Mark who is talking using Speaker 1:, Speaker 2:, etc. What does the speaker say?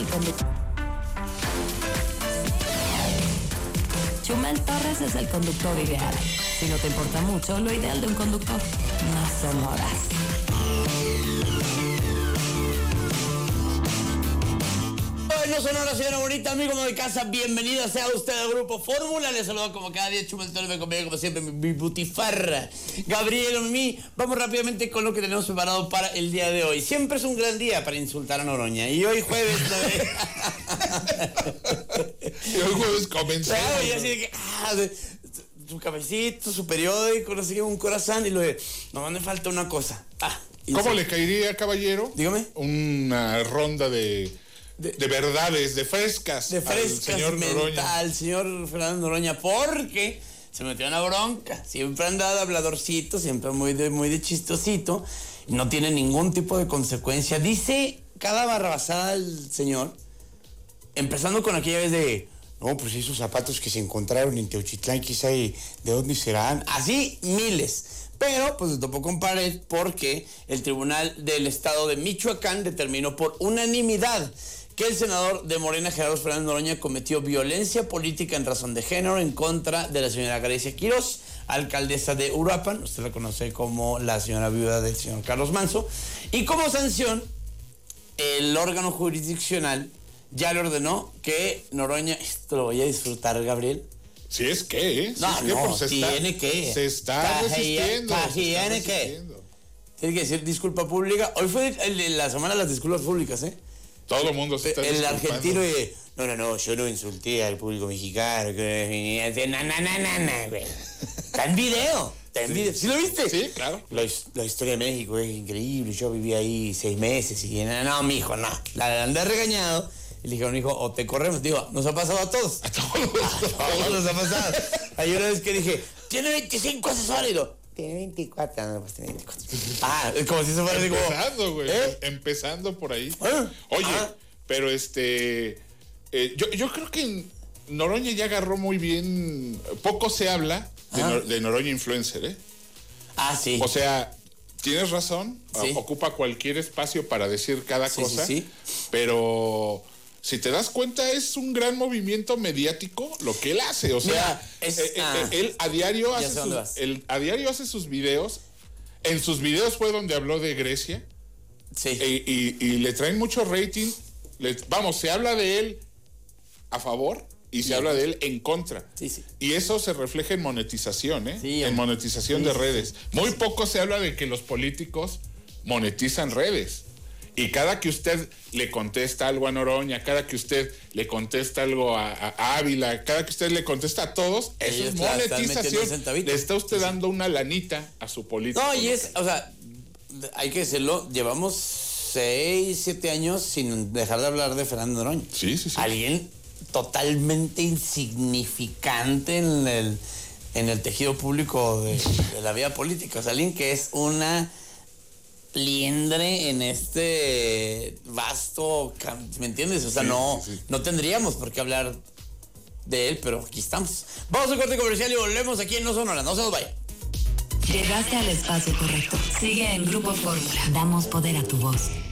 Speaker 1: el conductor. Chumel Torres es el conductor ideal. Si no te importa mucho, lo ideal de un conductor no son horas.
Speaker 2: No son horas, señora bonita, amigo de casa, bienvenida sea usted al Grupo Fórmula. Les saludo como cada día, Chumel Torres, me acompaña como siempre mi butifarra, Gabriel Mimi. Vamos rápidamente con lo que tenemos preparado para el día de hoy. Siempre es un gran día para insultar a Noroña, y hoy jueves,
Speaker 3: Y hoy jueves comenzó.
Speaker 2: Claro, y así de que, su cafecito, su periódico, no sé qué, un corazón, y lo de, nomás me falta una cosa.
Speaker 3: ¿Cómo le caería, caballero?
Speaker 2: Dígame.
Speaker 3: Una ronda de verdades, de frescas
Speaker 2: al
Speaker 3: señor Noroña.
Speaker 2: Al señor Fernando Noroña, porque se metió en la bronca. Siempre ha andado habladorcito, siempre muy de chistosito, y no tiene ningún tipo de consecuencia. Dice cada barrabasada el señor, empezando con aquella vez de, no, pues esos zapatos que se encontraron en Teochitlán, quizá de dónde serán. Así, miles. Pero, pues, se topó con pared porque el Tribunal del Estado de Michoacán determinó por unanimidad que el senador de Morena, Gerardo Fernández Noroña, cometió violencia política en razón de género en contra de la señora Grecia Quirós, alcaldesa de Uruapan. Usted la conoce como la señora viuda del señor Carlos Manzo. Y como sanción, el órgano jurisdiccional ya le ordenó que Noroña, esto lo voy a disfrutar, Gabriel.
Speaker 3: Si es que, ¿eh?
Speaker 2: Tiene que.
Speaker 3: Se está resistiendo.
Speaker 2: Tiene que decir disculpa pública. Hoy fue la semana de las disculpas públicas, ¿eh?
Speaker 3: Todo el mundo se está disculpando.
Speaker 2: El argentino de, no, yo no insulté al público mexicano. Güey. Está en video. ¿Sí lo viste?
Speaker 3: Sí, claro.
Speaker 2: La historia de México es increíble. Yo viví ahí 6 meses y no, mijo, no. La andé regañado. Y le dijeron, hijo, o te corremos. Digo, nos ha pasado a todos. A todos nos ha pasado. Hay una vez que dije, tiene 25 asesores. Y lo, tiene 24. No, pues tiene 24. Es como si eso fuera así como...
Speaker 3: Empezando, güey. Empezando por ahí. Oye, pero yo creo que Noroña ya agarró muy bien. Poco se habla de Noroña influencer, ¿eh?
Speaker 2: Sí.
Speaker 3: O sea, tienes razón.
Speaker 2: Sí.
Speaker 3: Ocupa cualquier espacio para decir cada cosa.
Speaker 2: Sí.
Speaker 3: Pero... si te das cuenta, es un gran movimiento mediático lo que él hace. O sea, él a diario hace sus videos. En sus videos fue donde habló de Grecia.
Speaker 2: Sí.
Speaker 3: Y le traen mucho rating. Se habla de él a favor y se habla de él en contra.
Speaker 2: Sí.
Speaker 3: Y eso se refleja en monetización, ¿eh?
Speaker 2: Sí,
Speaker 3: en monetización de redes. Muy poco se habla de que los políticos monetizan redes. Y cada que usted le contesta algo a Noroña, cada que usted le contesta algo a Ávila, cada que usted le contesta a todos, eso es monetización. Le está usted dando una lanita a su político.
Speaker 2: No, y hay que decirlo, llevamos 6, 7 años sin dejar de hablar de Fernando Noroña.
Speaker 3: Sí.
Speaker 2: Alguien totalmente insignificante en el tejido público de la vida política. O sea, alguien que es una liendre en este vasto, ¿me entiendes? O sea, no tendríamos por qué hablar de él, pero aquí estamos. Vamos a un corte comercial y volvemos aquí en No Sonora. No se nos vaya.
Speaker 1: Llegaste al espacio correcto. Sigue en Grupo Fórmula. Damos poder a tu voz.